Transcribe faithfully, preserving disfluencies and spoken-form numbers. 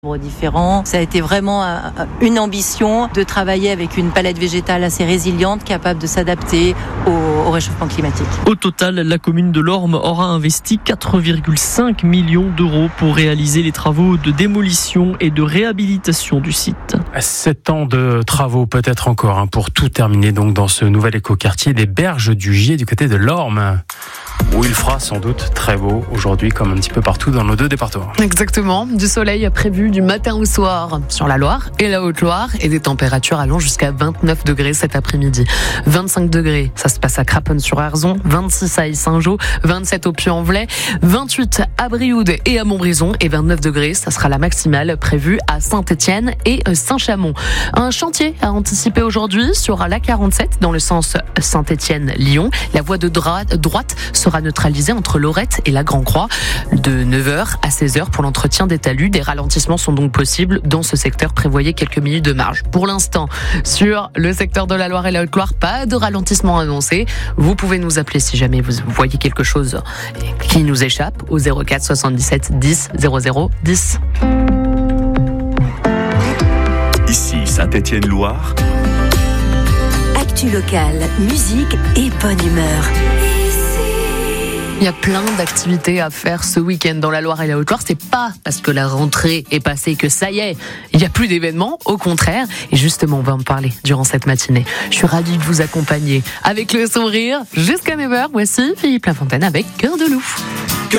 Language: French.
Différents. Ça a été vraiment une ambition de travailler avec une palette végétale assez résiliente, capable de s'adapter au, au réchauffement climatique. Au total, la commune de l'Orme aura investi quatre virgule cinq millions d'euros pour réaliser les travaux de démolition et de réhabilitation du site. Sept ans de travaux peut-être encore hein, pour tout terminer donc dans ce nouvel écoquartier des Berges du Gier du côté de l'Orme, où il fera sans doute très beau aujourd'hui comme un petit peu partout dans nos deux départements. Exactement, du soleil prévu du matin au soir sur la Loire et la Haute-Loire et des températures allant jusqu'à vingt-neuf degrés cet après-midi. vingt-cinq degrés, ça se passe à Craponne-sur-Arzon, vingt-six à Saint-Jean, vingt-sept au Puy-en-Velay, vingt-huit à Brioude et à Montbrison et vingt-neuf degrés, ça sera la maximale prévue à Saint-Étienne et Saint-Chamond. Un chantier à anticiper aujourd'hui sur la quarante-sept dans le sens Saint-Étienne-Lyon. La voie de dra- droite sera neutralisée entre Lorette et la Grand-Croix de neuf heures à seize heures pour l'entretien des talus. Des ralentissements sont donc possibles dans ce secteur. Prévoyez quelques minutes de marge. Pour l'instant, sur le secteur de la Loire et la Haute-Loire, pas de ralentissement annoncé. Vous pouvez nous appeler si jamais vous voyez quelque chose qui nous échappe au zéro quatre soixante-dix-sept dix zéro zéro dix. Ici Saint-Étienne-Loire. Actu locale, musique et bonne humeur. Il y a plein d'activités à faire ce week-end dans la Loire et la Haute-Loire. C'est pas parce que la rentrée est passée que ça y est, il n'y a plus d'événements. Au contraire. Et justement, on va en parler durant cette matinée. Je suis ravie de vous accompagner avec le sourire jusqu'à neuf heures. Voici Philippe Lafontaine avec Cœur de loup.